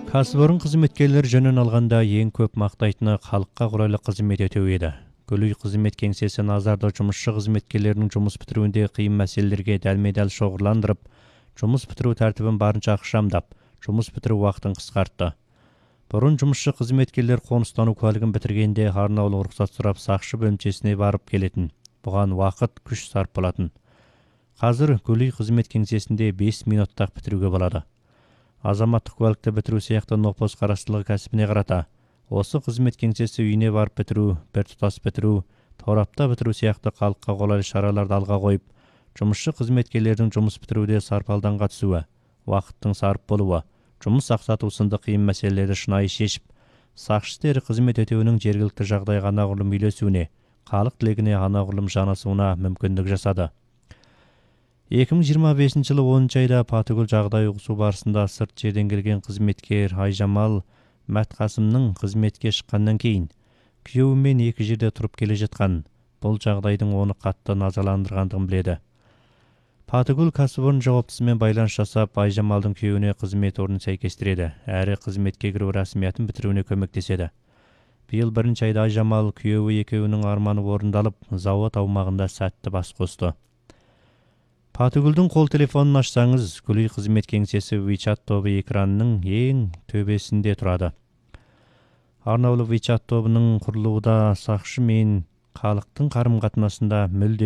Кәсіпорын қызметкерлер жөнін алғанда ең көп мақтайтыны халыққа қолайлы қызмет ету еді. Гүлүй қызмет кеңсесі назарды жұмысшы қызметкерлерінің жұмыс бітіруінде қиын мәселелерге дәлме-дәл шоғырландырып, жұмыс бітіру тәртібін барынша ықшамдап, жұмыс бітіру уақытын қысқартты. Бұрын жұмысшы қызметкерлер қоныстану куәлігін бітіргенде арнаулы рұқсат сұрап сақшы бөлімшесіне барып келетін. Бұған уақыт, күш сарп болатын. Қазір Гүлүй қызмет кеңсесінде 5 минутта бітіруге болады. Азаматтық куәлікті бітіру сияқты нопос қарастылығы кәсібіне қарата. Осы қызмет кеңсесі үйіне барып бітіру, біртұтас бітіру, торапта бітіру сияқты халыққа қолайлы шараларды алға қойып, жұмысшы қызметкерлердің жұмыс бітіруде сарпалданға түсуі, уақыттың сарп болуы, жұмыс ақсату сынды қиын мәселелерді шынайы шешіп, сақшы істері қызмет өтеуінің жергілікті жағдайға анағұрлым үйлесуіне, халық тілегіне анағұрлым жанасуына мүмкіндік жасады. 2025 жылы 10 айда Патыгүл жағдай ұғысу барысында сырт жерден келген қызметкер Айжамал Мәтқасымның қызметке шыққаннан кейін күйеуімен екі жерде тұрып келе жатқан. Бұл жағдайдың оны қатты назаландырғандығын біледі. Патыгүл кәсіпорын жауаптысымен байланыс жасап, Айжамалдың күйеуіне қызмет орнын сәйкестіреді, әрі қызметке кіру рәсімиятын бітіруіне көмектеседі. Биыл 1 айда Айжамал күйеуі екеуінің арманы орындалып, зауыт аумағында сәтті бас қосты. Патыгүлдің қол телефонын ашсаңыз, Гүлүй қызмет кеңсесі WeChat тобы экранының ең төбесінде тұрады. Арнаулы WeChat тобының құрылуында сақшы мен халықтың қарым-қатынасында мүлде